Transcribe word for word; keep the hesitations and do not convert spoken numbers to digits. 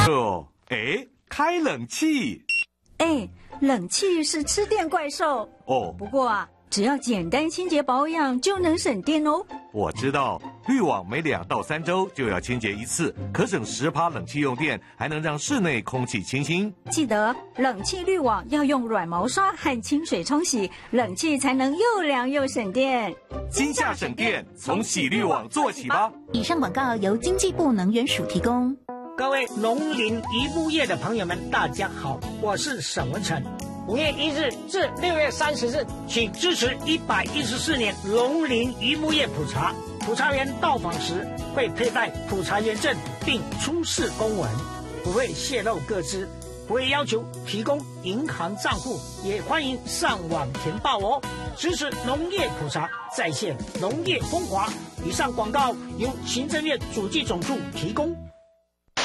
哦，哎，开冷气。 哎，冷气是吃电怪兽哦。 不过啊，只要简单清洁保养就能省电哦。 我知道，滤网每两到三周就要清洁一次，可省十趴冷气用电，还能让室内空气清新。 记得冷气滤网要用软毛刷和清水冲洗，冷气才能又凉又省电。 今夏省电，从洗滤网做起吧。 以上广告由经济部能源署提供。 各位农林渔牧业的朋友们，大家好，我是沈文成。五月一日至六月三十日，请支持一百一十四年农林渔牧业普查。普查员到访时会佩戴普查员证，并出示公文，不会泄露个资，不会要求提供银行账户，也欢迎上网填报哦。支持农业普查，再现农业风华。以上广告由行政院主计总处提供。